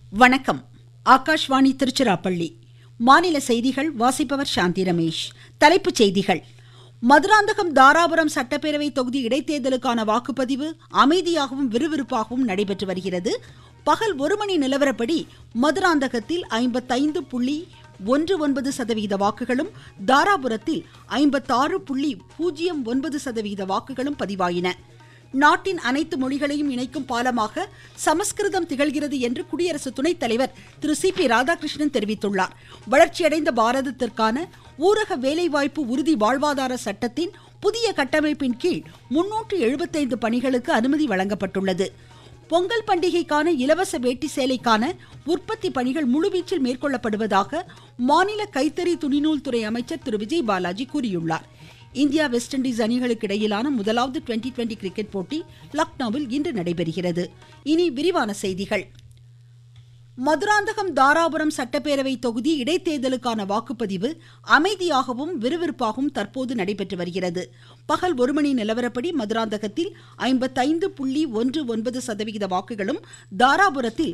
வணக்கம். ஆகாஷ்வாணி திருச்சிராப்பள்ளி. மாநில செய்திகள் வாசிப்பவர் சாந்தி ரமேஷ். தலைப்புச் செய்திகள். மதுராந்தகம் தாராபுரம் சட்டப்பேரவை தொகுதி இடைத்தேர்தலுக்கான வாக்குப்பதிவு அமைதியாகவும் விறுவிறுப்பாகவும் நடைபெற்று வருகிறது. பகல் 1 மணி நிலவரப்படி மதுராந்தகத்தில் 55.19% வாக்குகளும், தாராபுரத்தில் 56.09% வாக்குகளும் பதிவாயின. நாட்டின் அனைத்து மொழிகளையும் இணைக்கும் பாலமாக சமஸ்கிருதம் திகழ்கிறது என்று குடியரசு துணைத் தலைவர் திரு சி.பி. ராதாகிருஷ்ணன் தெரிவித்துள்ளார். வளர்ச்சியடைந்த பாரதத்திற்கான ஊரக வேலைவாய்ப்பு உறுதி வாழ்வாதார சட்டத்தின் புதிய கட்டமைப்பின் கீழ் 375 பணிகளுக்கு அனுமதி வழங்கப்பட்டுள்ளது. பொங்கல் பண்டிகைக்கான இலவச வேட்டி சேலைக்கான உற்பத்தி பணிகள் முழுவீச்சில் மேற்கொள்ளப்படுவதாக மாநில கைத்தறி துணிநூல் துறை அமைச்சர் திரு விஜய் பாலாஜி கூறியுள்ளார். இந்தியா வெஸ்ட் இண்டீஸ் அணிகளுக்கு இடையிலான முதலாவது டுவெண்டி கிரிக்கெட் போட்டி லக்னோவில் இன்று நடைபெறுகிறது. இனி விரிவான செய்திகள். மதுராந்தகம் தாராபுரம் சட்டப்பேரவை தொகுதி இடைத்தேர்தலுக்கான வாக்குப்பதிவு அமைதியாகவும் விறுவிறுப்பாகவும் தற்போது நடைபெற்று வருகிறது. பகல் 1 மணி நிலவரப்படி மதுராந்தகத்தில் 55.19% வாக்குகளும், தாராபுரத்தில்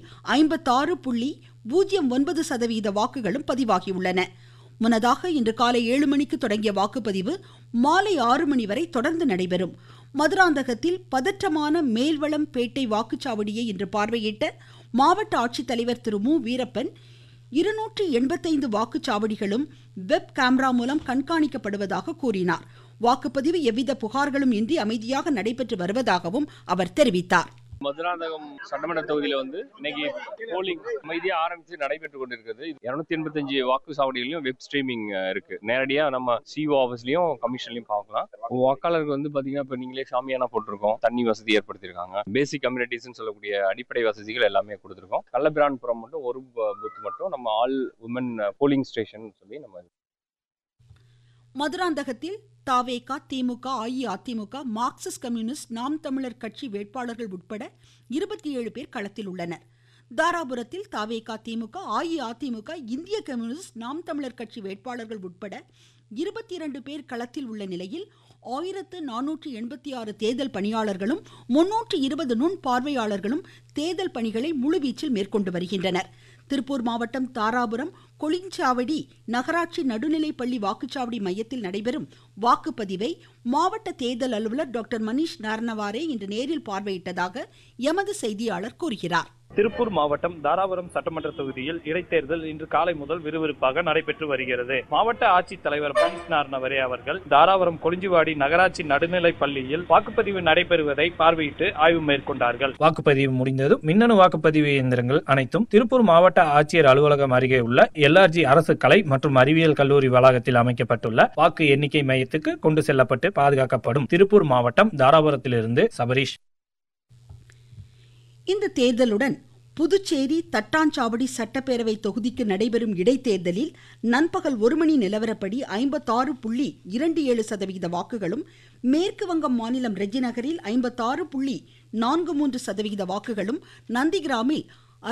56.09% வாக்குகளும் பதிவாகியுள்ளன. முன்னதாக இன்று காலை 7 மணிக்கு தொடங்கிய வாக்குப்பதிவு மாலை 6 மணி வரை தொடர்ந்து நடைபெறும். மதுராந்தகத்தில் பதற்றமான மேல்வளம் பேட்டை வாக்குச்சாவடியை இன்று பார்வையிட்ட மாவட்ட ஆட்சித்தலைவர் திரு மு வீரப்பன், 285 வாக்குச்சாவடிகளும் வெப் கேமரா மூலம் கண்காணிக்கப்படுவதாக கூறினார். வாக்குப்பதிவு எவ்வித புகார்களும் இன்றி அமைதியாக நடைபெற்று வருவதாகவும் அவர் தெரிவித்தார். மதுராந்தகம் சட்டமன்ற தொகுதியில இன்னைக்கு போலிங் அமைதியா ஆரம்பிச்சு நடைபெற்று கொண்டிருக்கிறது. 285 வாக்குச்சாவடிகளையும் வெப் ஸ்ட்ரீமிங் இருக்கு. நேரடியா நம்ம சிஓ ஆபீஸ்லயும் கமிஷன்லயும் பார்க்கலாம். வாக்காளருக்கு பாத்தீங்கன்னா இப்ப நீங்களே சாமியானா போட்டிருக்கோம், தண்ணி வசதி ஏற்படுத்தியிருக்காங்க, பேசிக் கம்யூனிட்டிஸ் சொல்லக்கூடிய அடிப்படை வசதிகள் எல்லாமே கொடுத்திருக்கோம். கள்ளபிரான்புரம் மட்டும் ஒரு பூத் மட்டும் நம்ம ஆல் உமன் போலிங் ஸ்டேஷன் சொல்லி நம்ம. மதுராந்தகத்தில் தாவேகா, திமுக, அஇஅதிமுக, மார்க்சிஸ்ட் கம்யூனிஸ்ட், நாம் தமிழர் கட்சி வேட்பாளர்கள் உட்பட 27 பேர் களத்தில் உள்ளனர். தாராபுரத்தில் தாவேகா, திமுக, அஇஅதிமுக, இந்திய கம்யூனிஸ்ட், நாம் தமிழர் கட்சி வேட்பாளர்கள் உட்பட 22 பேர் களத்தில் உள்ள நிலையில் 1486 தேர்தல் பணியாளர்களும் 320 நுண் பார்வையாளர்களும் தேர்தல் பணிகளை முழுவீச்சில் மேற்கொண்டு வருகின்றனர். திருப்பூர் மாவட்டம் தாராபுரம் கொளிஞ்சாவடி நகராட்சி நடுநிலைப்பள்ளி வாக்குச்சாவடி மையத்தில் நடைபெறும் வாக்குப்பதிவை மாவட்ட தேர்தல் அலுவலர் டாக்டர் மணிஷ் நார்னவாரே இன்று நேரில் பார்வையிட்டதாக எமது செய்தியாளர் கூறுகிறார். திருப்பூர் மாவட்டம் தாராபுரம் சட்டமன்ற தொகுதியில் இடைத்தேர்தல் இன்று காலை முதல் விறுவிறுப்பாக நடைபெற்று வருகிறது. மாவட்ட ஆட்சித்தலைவர் மணிஷ் நார்னவரே அவர்கள் தாராபுரம் கொளிஞ்சிவாடி நகராட்சி நடுநிலைப் பள்ளியில் வாக்குப்பதிவு நடைபெறுவதை பார்வையிட்டு ஆய்வு மேற்கொண்டார்கள். வாக்குப்பதிவு முடிந்ததும் மின்னணு வாக்குப்பதிவு இயந்திரங்கள் அனைத்தும் திருப்பூர் மாவட்ட ஆட்சியர் அலுவலகம் அருகே உள்ள எல்ஆர்ஜி அரசு கலை மற்றும் அறிவியல் கல்லூரி வளாகத்தில் அமைக்கப்பட்டுள்ள வாக்கு எண்ணிக்கை மையத்துக்கு கொண்டு செல்லப்பட்டு பாதுகாக்கப்படும். திருப்பூர் மாவட்டம் தாராபுரத்திலிருந்து சபரீஷ். இந்த தேர்தலுடன் புதுச்சேரி தட்டாஞ்சாவடி சட்டப்பேரவை தொகுதிக்கு நடைபெறும் இடைத்தேர்தலில் நண்பகல் 1 மணி நிலவரப்படி 56.27% வாக்குகளும், மேற்கு வங்கம் மாநிலம் ரெஜிநகரில் 56.43% வாக்குகளும், நந்திகிராமில்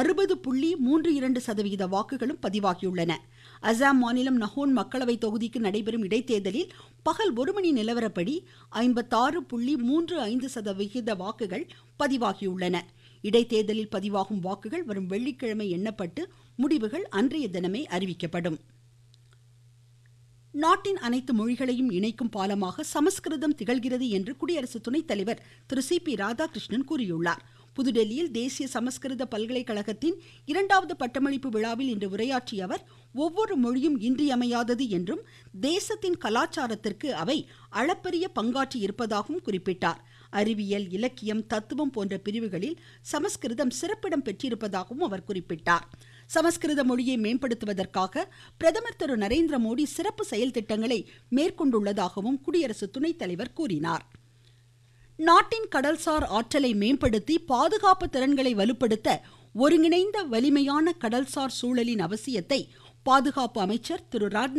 60.32% வாக்குகளும் பதிவாகியுள்ளன. அசாம் மாநிலம் நஹோன் மக்களவை தொகுதிக்கு நடைபெறும் இடைத்தேர்தலில் பகல் 1 மணி நிலவரப்படி 56.35% வாக்குகள் பதிவாகியுள்ளன. இடைத்தேர்தலில் பதிவாகும் வாக்குகள் வரும் வெள்ளிக்கிழமை எண்ணப்பட்டு முடிவுகள் அன்றைய தினமே அறிவிக்கப்படும். நாட்டின் அனைத்து மொழிகளையும் இணைக்கும் பாலமாக சமஸ்கிருதம் திகழ்கிறது என்று குடியரசு துணைத் தலைவர் திரு சி.பி. ராதாகிருஷ்ணன் கூறியுள்ளார். புதுடெல்லியில் தேசிய சமஸ்கிருத பல்கலைக்கழகத்தின் 2வது பட்டமளிப்பு விழாவில் இன்று உரையாற்றிய அவர், ஒவ்வொரு மொழியும் இன்றியமையாதது என்றும் தேசத்தின் கலாச்சாரத்திற்கு அவை அளப்பரிய பங்காற்றி இருப்பதாகவும் குறிப்பிட்டார். அறிவியல், இலக்கியம், தத்துவம் போன்ற பிரிவுகளில் சமஸ்கிருதம் சிறப்பிடம் பெற்றிருப்பதாகவும் அவர் குறிப்பிட்டார். சமஸ்கிருத மொழியை மேம்படுத்துவதற்காக பிரதமர் திரு நரேந்திர மோடி சிறப்பு செயல் திட்டங்களை மேற்கொண்டுள்ளதாகவும் குடியரசு துணைத் தலைவர் கூறினார். நாட்டின் கடல்சார் ஆற்றலை மேம்படுத்தி பாதுகாப்பு திறன்களை வலுப்படுத்த ஒருங்கிணைந்த வலிமையான கடல்சார் சூழலின் அவசியத்தை பாதுகாப்பு அமைச்சர் திரு ராஜ்நாத்